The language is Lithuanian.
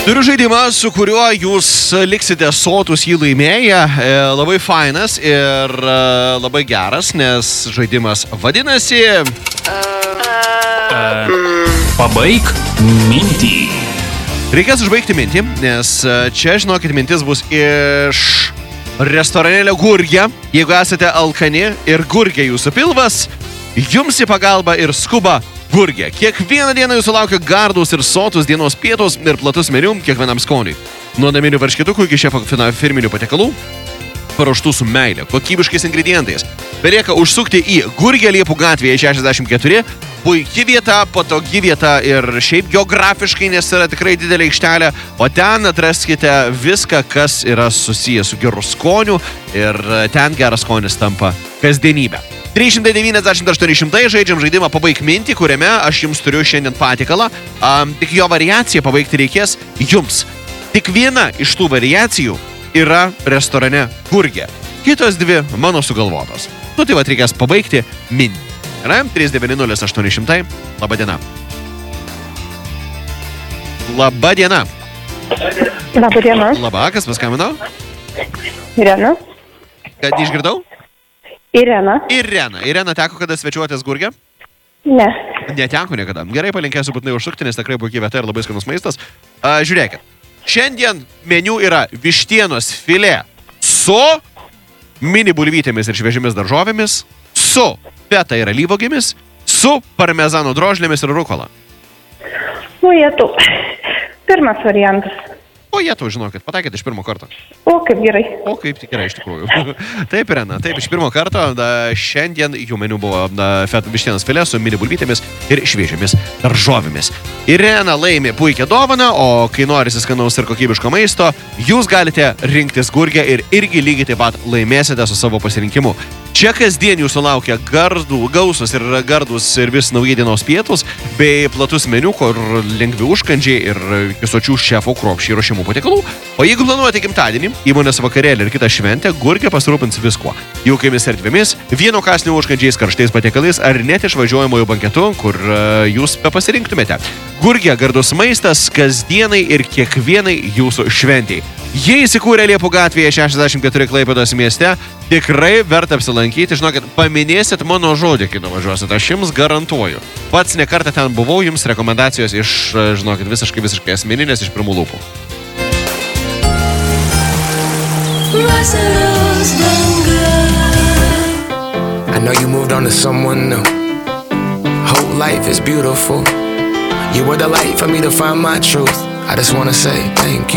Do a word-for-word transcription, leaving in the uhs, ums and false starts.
Turiu žaidimą, su kuriuo jūs liksite sotus jį laimėję. E, labai fainas ir e, labai geras, nes žaidimas vadinasi... Uh, pabaik mintį. Reikės užbaigti mintį, nes čia, žinokit, mintis bus iš restoranėlio Gurgė. Jeigu esate alkani ir Gurgė jūsų pilvas, jums į pagalbą ir skuba Gurgė. Kiekvieną dieną jūsų laukia gardus ir sotus dienos pietus ir platus meniu kiekvienam skoniui. Nuo naminių varškitukų iki šefo firminių patiekalų, paruoštų su meile, kokybiškais ingredientais. Belieka užsukti į Gurgę Liepų gatvėje šešiasdešimt keturi. Puiki vieta, patogi vieta ir šiaip geografiškai, nes yra tikrai didelė aikštelė. O ten atraskite viską, kas yra susijęs su geru skoniu ir ten geras skonis tampa kasdienybė. trys šimtai devyniasdešimt aštuoni šimtai žaidžiam žaidimą Pabaik mintį, kuriame aš jums turiu šiandien patiekalą. Um, tik jo variaciją pabaigti reikės jums. Tik viena iš tų variacijų yra restorane Gurgė. Kitos dvi mano sugalvotos. Nu tai vat reikės pabaigti mintį. Yra trys devyni nulis aštuoni šimtai. Labą dieną. Labą dieną. Labą dieną. Labą, kas paskambino? Irena. Kad išgirdau? Irena. Irena. Irena, teko kada svečiuotės Gurgė? Ne. Neteko niekada. Gerai, palinkėsiu būtinai užsukti, nes tikrai puikiai vieta ir labai skanus maistas. A, žiūrėkit. Šiandien meniu yra vištienos filė su mini bulvytėmis ir šviežiamis daržovėmis, su feta ir alyvuogėmis, su parmezano drožlėmis ir rukola. O jėtų. Pirmas variantas. O jėtų, žinokit, pataikėte iš pirmo karto. O, kaip gerai. O kaip tik gerai iš tikrųjų. Taip, Irena, taip, iš pirmo karto da, šiandien jų meniu buvo da, feta vištienos filė su mini bulvytėmis ir šviežiamis daržovėmis. Irena laimi puikią dovaną, o kai norisi skanaus ir kokybiško maisto, jūs galite rinktis Gurgę ir irgi lygiai taip pat laimėsite su savo pasirinkimu. Čia kasdien jūsų laukia gardų, gausus ir gardus ir vis nauji dienos pietus, bei platus meniu, kur lengvi užkandžiai ir visočių šefų kruopščiai ruošimų patiekalų. O jeigu planuojate gimtadienį, įmonės vakarėlį ir kitą šventę, Gurgė pasirūpins viskuo. Jaukiamis erdvėmis, vieno kąsnio užkandžiais, karštais patiekalais ar net išvažiuojamojo banketu, kur uh, jūs pasirinktumėte. Gurgė gardus maistas kasdienai ir kiekvienai jūsų šventėjai. Jie įsikūrė Liepų gatvėje šešiasdešimt keturi Klaipėdos mieste. Tikrai verta apsilankyti. Žinokit, paminėsit mano žodį, kai nuvažiuosit. Aš jums garantuoju. Pats ne kartą ten buvau, jums rekomendacijos iš, žinokit, visiškai, visiškai asmeninės iš pirmų lūpų. I know you moved on to someone new. Whole life is beautiful. You were the light for me to find my truth. I just wanna say thank you.